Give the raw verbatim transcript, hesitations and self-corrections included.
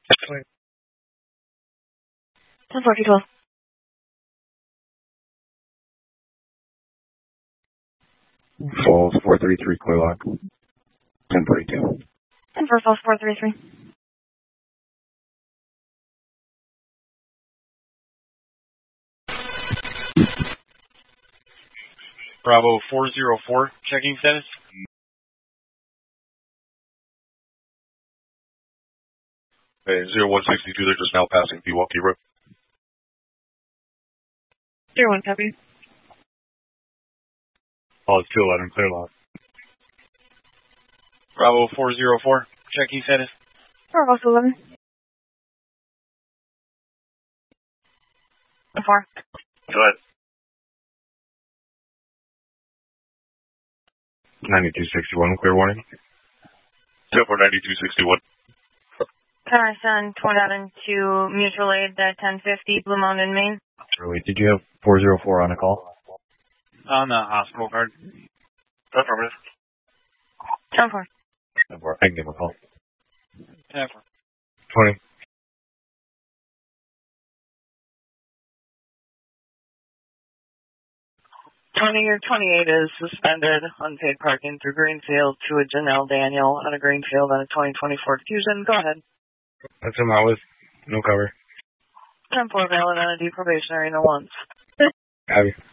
ten four, two twelve. Falls four three three, clear lock. ten forty-two. ten four, falls four three three. Bravo four zero four, checking status. Hey, zero one sixty-two, they're just now passing Pewaukee Road. zero one, copy. Falls two eleven, clear lock. Bravo four zero four, checking status. four, falls two eleven. four. Go ahead. ninety-two sixty-one, clear warning. ten four, ninety-two sixty-one. ten I send toward out into mutual aid at ten fifty, Blue Mountain, Maine. Early. Did you have four zero four on a call? On the hospital card. Affirmative. ten four. ten four. I can give him a call. ten four. twenty. twenty or twenty-eight is suspended unpaid parking through Greenfield to a Janelle Daniel on a Greenfield on a twenty twenty-four Fusion. Go ahead. That's him out with. No cover. ten four valid on a deprobationary, no ones. Abby.